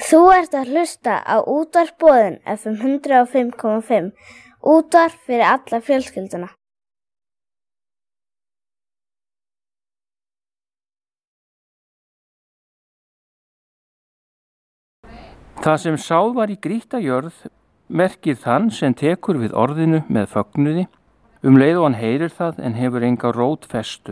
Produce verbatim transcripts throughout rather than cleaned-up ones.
Þú ert að hlusta á Útvarp Boðin F M hundrað og fimm komma fimm, útvarp fyrir alla fjölskylduna. Það sem sáð var í grýtta jörð merkir þann sem tekur við orðinu með fögnuði, um leið og hann heyrir það en hefur enga rót festu.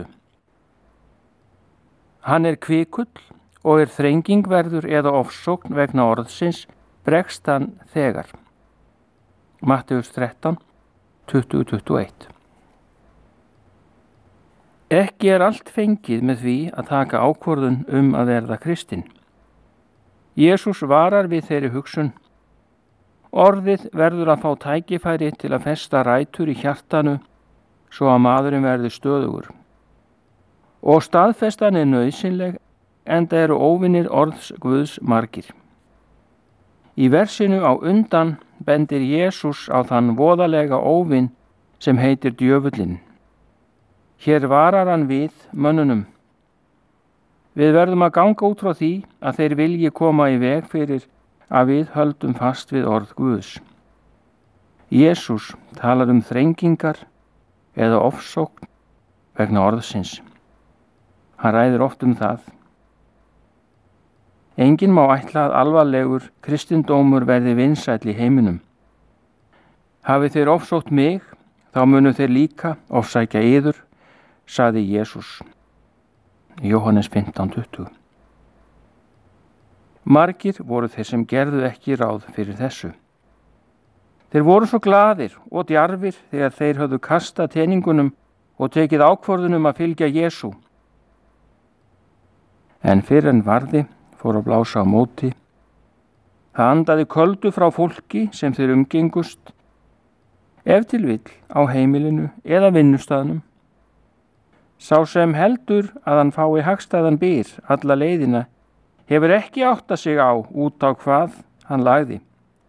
Hann er kvikull og er þrengingverður eða ofsókn vegna orðsins, bregst hann þegar. Matteus þrettán, tuttugu til tuttugu og eitt. Ekki er allt fengið með því að taka ákvörðun um að verða kristinn. Jesús varar við þeirri hugsun. Orðið verður að fá tækifæri til að festa rætur í hjartanu svo að maðurinn verði stöðugur. Og staðfestan er nauðsynleg, enda eru óvinir orðs Guðs margir. Í versinu á undan bendir Jesús á þann voðalega óvin sem heitir djöfullinn. Hér varar hann við mönnunum. Við verðum að ganga út frá því að þeir vilji koma í veg fyrir að við höldum fast við orð Guðs. Jesús talar um þrengingar eða ofsókn vegna orðsins. Hann ræðir oft um það. Enginn má ætla að alvarlegur kristindómur verði vinsæll í heiminum. Hafi þeir ofsótt mig, þá munu þeir líka ofsækja yður, sagði Jesús. Jóhannes fimmtán tuttugu. Margir voru þeir sem gerðu ekki ráð fyrir þessu. Þeir voru svo glaðir og djarfir þegar þeir höfðu kastað teningunum og tekið ákvörðunum að fylgja Jesú. En fyrr en varði fór að blása á móti. Það andaði köldu frá fólki sem þeir umgengust, ef til vill á heimilinu eða vinnustaðnum. Sá sem heldur að hann fái hagstæðan byr alla leiðina hefur ekki áttað sig á út á hvað hann lagði.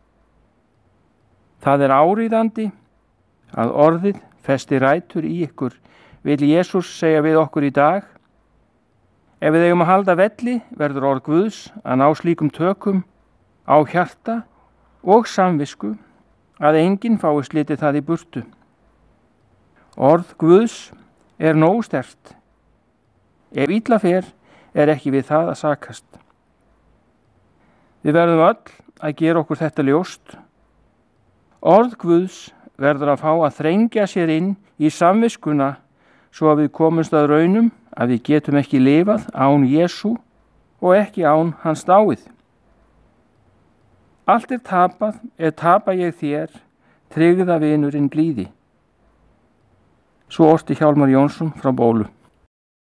Það er áríðandi að orðið festi rætur í ykkur, vill Jesús segja við okkur í dag. Ef við eigum að halda velli verður orð Guðs að ná slíkum tökum á hjarta og samvisku að enginn fái slitið það í burtu. Orð Guðs er nógu sterkt. Ef illa fer er ekki við það að sakast. Við verðum öll að gera okkur þetta ljóst. Orð Guðs verður að fá að þrengja sér inn í samviskuna svo að við komumst að raunum að við getum ekki lifað án Jesú og ekki án hans dáið. Allt er tapað, ef tapa ég þér, tryggða vinurinn blíði. Svo orti Hjálmar Jónsson frá Bólu.